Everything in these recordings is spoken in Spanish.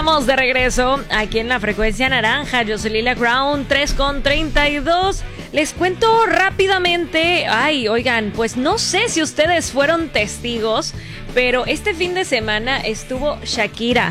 estamos de regreso aquí en la frecuencia naranja. Yo soy Lila Crown, 3:32. Les cuento rápidamente. Ay, oigan, pues no sé si ustedes fueron testigos, pero este fin de semana estuvo Shakira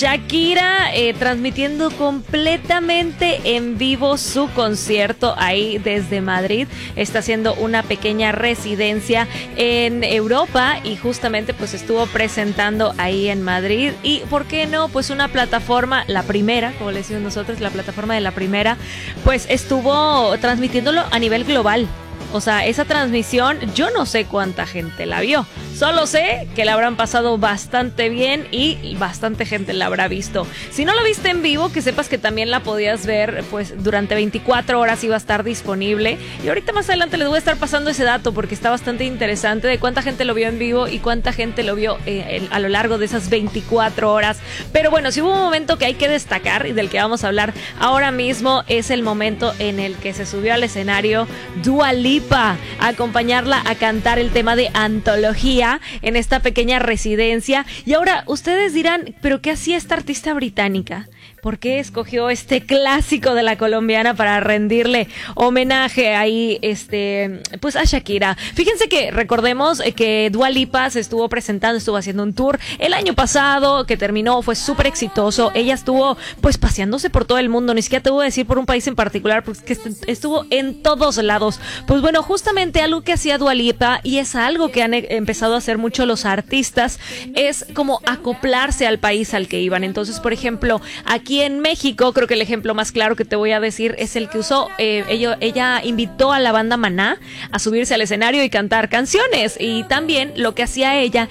transmitiendo completamente en vivo su concierto ahí desde Madrid. Está haciendo una pequeña residencia en Europa y justamente pues estuvo presentando ahí en Madrid. Y ¿por qué no? Pues una plataforma, la primera, como le decimos nosotros, la plataforma de la primera, pues estuvo transmitiéndolo a nivel global. O sea, esa transmisión, yo no sé cuánta gente la vio. Solo sé que la habrán pasado bastante bien y bastante gente la habrá visto. Si no lo viste en vivo, que sepas que también la podías ver, pues durante 24 horas iba a estar disponible. Y ahorita más adelante les voy a estar pasando ese dato porque está bastante interesante de cuánta gente lo vio en vivo y cuánta gente lo vio a lo largo de esas 24 horas. Pero bueno, si hubo un momento que hay que destacar y del que vamos a hablar ahora mismo, es el momento en el que se subió al escenario Dua Lipa a acompañarla a cantar el tema de Antología en esta pequeña residencia. Y ahora ustedes dirán, ¿pero qué hacía esta artista británica? ¿Por qué escogió este clásico de la colombiana para rendirle homenaje ahí, pues a Shakira? Fíjense que recordemos que Dua Lipa se estuvo presentando, estuvo haciendo un tour el año pasado que terminó, fue súper exitoso. Ella estuvo pues paseándose por todo el mundo, ni siquiera te voy a decir por un país en particular, porque estuvo en todos lados. Pues bueno, justamente algo que hacía Dua Lipa, y es algo que han empezado a hacer mucho los artistas, es como acoplarse al país al que iban. Entonces, por ejemplo, aquí en México, creo que el ejemplo más claro que te voy a decir es el que usó. Ella invitó a la banda Maná a subirse al escenario y cantar canciones. Y también lo que hacía ella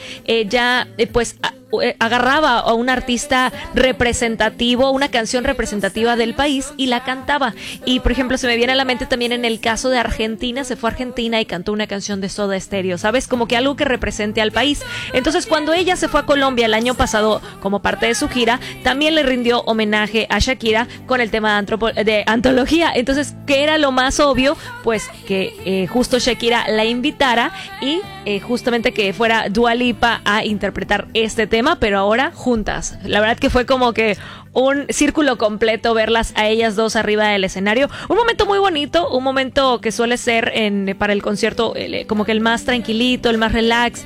pues agarraba a un artista representativo, una canción representativa del país y la cantaba. Y por ejemplo, se me viene a la mente también en el caso de Argentina, se fue a Argentina y cantó una canción de Soda Stereo, ¿sabes? Como que algo que represente al país. Entonces, cuando ella se fue a Colombia el año pasado como parte de su gira, también le rindió homenaje a Shakira con el tema de Antología. Entonces, ¿qué era lo más obvio? Pues que justo Shakira la invitara y justamente que fuera Dua Lipa a interpretar este tema, pero ahora juntas. La verdad que fue como que un círculo completo verlas a ellas dos arriba del escenario. Un momento muy bonito, un momento que suele ser para el concierto como que el más tranquilito, el más relax,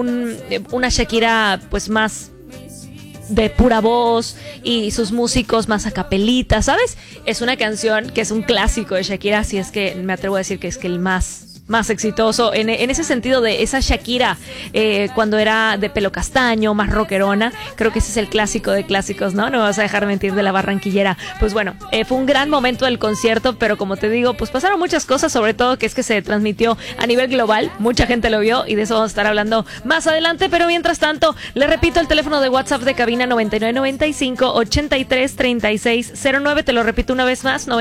una Shakira pues más de pura voz y sus músicos más a capelita, ¿sabes? Es una canción que es un clásico de Shakira, así es que me atrevo a decir que es que el más exitoso en ese sentido de esa Shakira cuando era de pelo castaño, más rockerona. Creo que ese es el clásico de clásicos, ¿no? No me vas a dejar mentir, de la barranquillera. Pues bueno, fue un gran momento del concierto, pero como te digo, pues pasaron muchas cosas, sobre todo que es que se transmitió a nivel global, mucha gente lo vio y de eso vamos a estar hablando más adelante. Pero mientras tanto, le repito el teléfono de WhatsApp de cabina 9995-833609. Te lo repito una vez más,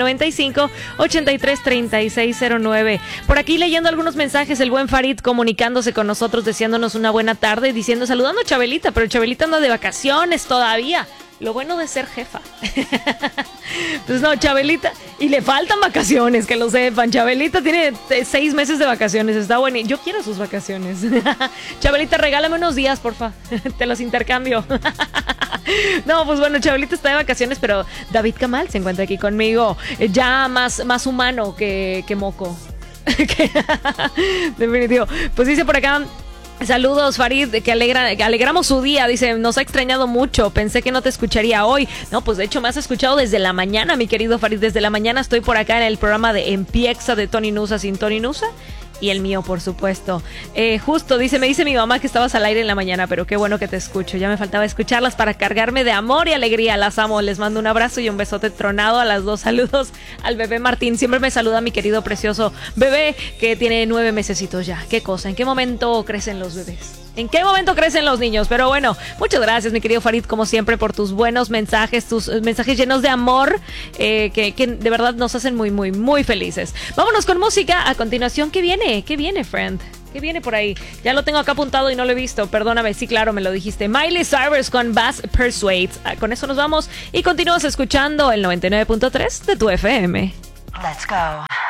9995-833609. Por aquí leyendo algunos mensajes, el buen Farid comunicándose con nosotros, deseándonos una buena tarde, saludando a Chabelita, pero Chabelita anda de vacaciones todavía. Lo bueno de ser jefa. Pues no, Chabelita, y le faltan vacaciones, que lo sepan. Chabelita tiene 6 meses de vacaciones, está bueno. Yo quiero sus vacaciones. Chabelita, regálame unos días, porfa. Te los intercambio. No, pues bueno, Chabelita está de vacaciones, pero David Kamal se encuentra aquí conmigo, ya más humano que moco. Definitivo. Pues dice por acá: saludos, Farid, que alegramos su día. Dice, nos ha extrañado mucho, pensé que no te escucharía hoy. No, pues de hecho me has escuchado desde la mañana, mi querido Farid. Desde la mañana estoy por acá en el programa de Empieza de Tony Nusa sin Tony Nusa. Y el mío, por supuesto. Justo, me dice mi mamá que estabas al aire en la mañana, pero qué bueno que te escucho. Ya me faltaba escucharlas para cargarme de amor y alegría. Las amo, les mando un abrazo y un besote tronado a las dos. Saludos al bebé Martín. Siempre me saluda mi querido precioso bebé, que tiene 9 mesecitos ya. Qué cosa, ¿en qué momento crecen los bebés? ¿En qué momento crecen los niños? Pero bueno, muchas gracias, mi querido Farid, como siempre, por tus buenos mensajes, tus mensajes llenos de amor, que de verdad nos hacen muy, muy, muy felices. Vámonos con música. A continuación, ¿qué viene? ¿Qué viene, friend? ¿Qué viene por ahí? Ya lo tengo acá apuntado y no lo he visto. Perdóname, sí, claro, me lo dijiste. Miley Cyrus con Bass Persuades. Con eso nos vamos y continuamos escuchando el 99.3 de tu FM. Let's go.